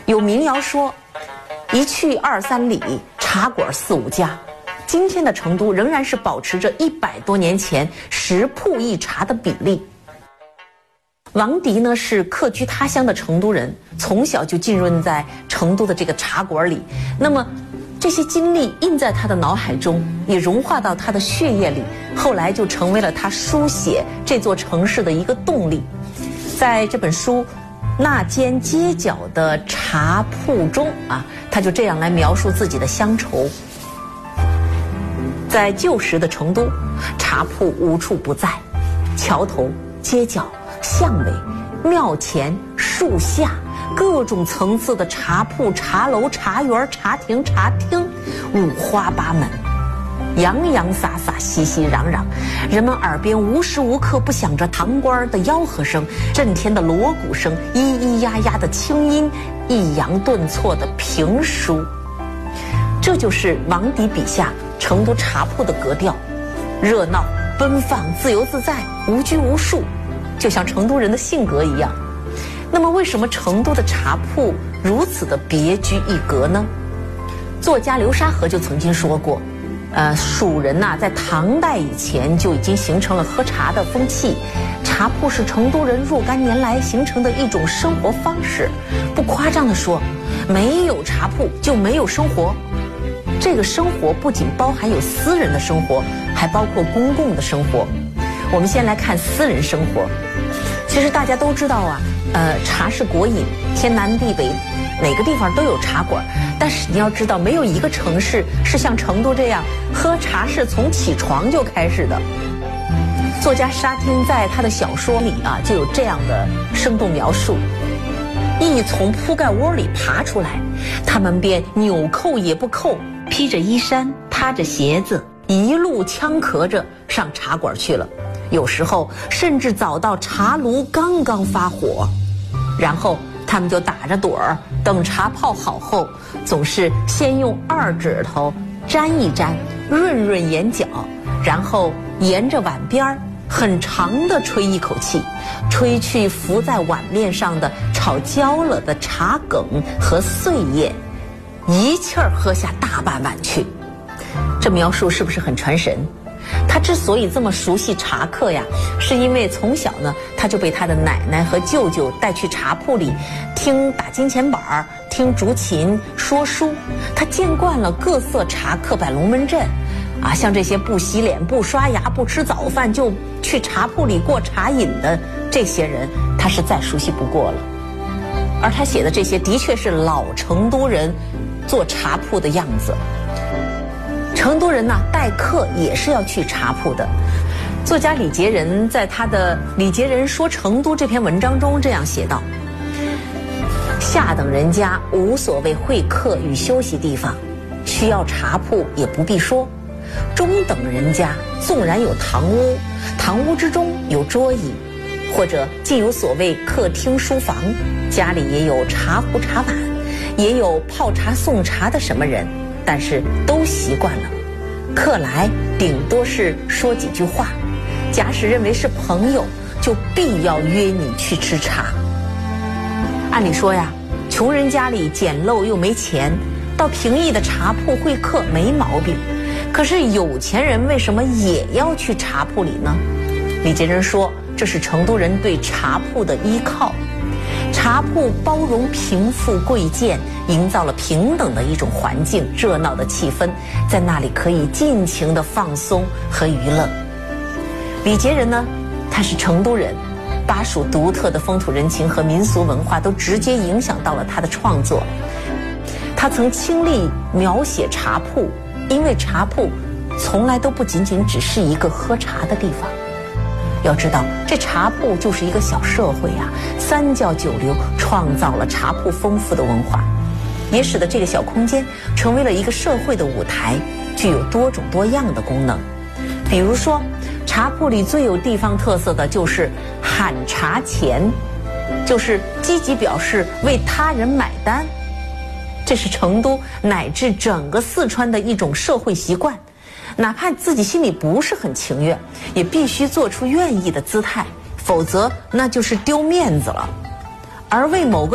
有民谣说，一去二三里，茶馆四五家。今天的成都仍然是保持着100多年前10铺1茶的比例。王迪呢是客居他乡的成都人，从小就浸润在成都的这个茶馆里，那么这些经历印在他的脑海中，也融化到他的血液里，后来就成为了他书写这座城市的一个动力。在这本书那间街角的茶铺中他就这样来描述自己的乡愁。在旧时的成都，茶铺无处不在，桥头、街角、巷尾、庙前、树下，各种层次的茶铺、茶楼、茶园、茶亭、茶厅，五花八门，洋洋洒洒，熙熙攘攘，人们耳边无时无刻不响着堂官的吆喝声、震天的锣鼓声、咿咿呀呀的清音、抑扬顿挫的评书。这就是王迪笔下成都茶铺的格调，热闹、奔放、自由自在、无拘无束，就像成都人的性格一样。那么为什么成都的茶铺如此的别具一格呢？作家流沙河就曾经说过，蜀人在唐代以前就已经形成了喝茶的风气，茶铺是成都人若干年来形成的一种生活方式。不夸张地说，没有茶铺就没有生活。这个生活不仅包含有私人的生活，还包括公共的生活。我们先来看私人生活。其实大家都知道茶是国饮，天南地北哪个地方都有茶馆，但是你要知道，没有一个城市是像成都这样喝茶是从起床就开始的。作家沙汀在他的小说里就有这样的生动描述：一从铺盖窝里爬出来，他们便纽扣也不扣，披着衣衫，踏着鞋子，一路枪壳着上茶馆去了。有时候甚至早到茶炉刚刚发火，然后他们就打着盹儿，等茶泡好后，总是先用2指头沾一沾，润润眼角，然后沿着碗边很长的吹一口气，吹去浮在碗面上的炒焦了的茶梗和碎叶，一气儿喝下大半碗去。这描述是不是很传神？他之所以这么熟悉茶客是因为从小他就被他的奶奶和舅舅带去茶铺里听打金钱板、听竹琴、说书，他见惯了各色茶客摆龙门阵像这些不洗脸、不刷牙、不吃早饭就去茶铺里过茶瘾的这些人，他是再熟悉不过了。而他写的这些的确是老成都人做茶铺的样子。成都人待客也是要去茶铺的。作家李杰仁在他的《李杰仁说成都》这篇文章中这样写道：下等人家无所谓会客与休息地方，需要茶铺也不必说。中等人家纵然有堂屋，堂屋之中有桌椅，或者既有所谓客厅书房，家里也有茶壶茶碗，也有泡茶送茶的什么人，但是都习惯了。客来顶多是说几句话，假使认为是朋友，就必要约你去吃茶。按理说穷人家里简陋又没钱，到平易的茶铺会客没毛病。可是有钱人为什么也要去茶铺里呢？李杰仁说，这是成都人对茶铺的依靠。茶铺包容贫富贵贱，营造了平等的一种环境，热闹的气氛，在那里可以尽情的放松和娱乐。李杰仁他是成都人，巴蜀独特的风土人情和民俗文化都直接影响到了他的创作。他曾亲历描写茶铺，因为茶铺从来都不仅仅只是一个喝茶的地方。要知道，这茶铺就是一个小社会三教九流创造了茶铺丰富的文化，也使得这个小空间成为了一个社会的舞台，具有多种多样的功能。比如说，茶铺里最有地方特色的就是喊茶钱，就是积极表示为他人买单。这是成都乃至整个四川的一种社会习惯，哪怕自己心里不是很情愿，也必须做出愿意的姿态，否则那就是丢面子了。而为某个